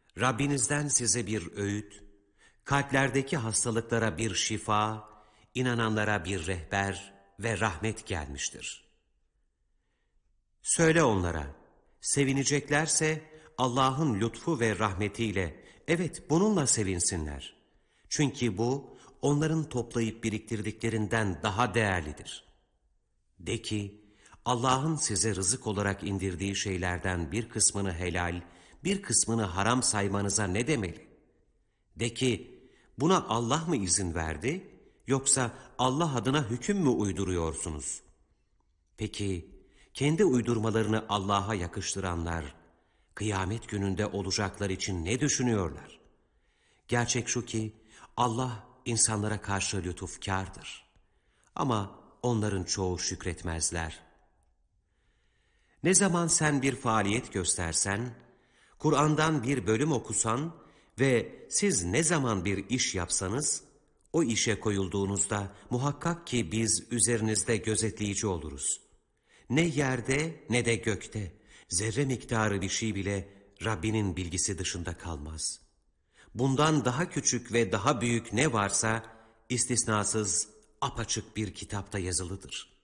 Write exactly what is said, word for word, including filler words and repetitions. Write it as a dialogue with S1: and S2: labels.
S1: Rabbinizden size bir öğüt, kalplerdeki hastalıklara bir şifa, inananlara bir rehber ve rahmet gelmiştir. Söyle onlara, sevineceklerse Allah'ın lütfu ve rahmetiyle, evet bununla sevinsinler. Çünkü bu onların toplayıp biriktirdiklerinden daha değerlidir. De ki, Allah'ın size rızık olarak indirdiği şeylerden bir kısmını helal, bir kısmını haram saymanıza ne demeli? De ki, buna Allah mı izin verdi, yoksa Allah adına hüküm mü uyduruyorsunuz? Peki, kendi uydurmalarını Allah'a yakıştıranlar, kıyamet gününde olacaklar için ne düşünüyorlar? Gerçek şu ki, Allah insanlara karşı lütufkârdır. Ama onların çoğu şükretmezler. Ne zaman sen bir faaliyet göstersen, Kur'an'dan bir bölüm okusan ve siz ne zaman bir iş yapsanız, o işe koyulduğunuzda muhakkak ki biz üzerinizde gözetleyici oluruz. Ne yerde ne de gökte zerre miktarı bir şey bile Rabbinin bilgisi dışında kalmaz. Bundan daha küçük ve daha büyük ne varsa istisnasız apaçık bir kitapta yazılıdır.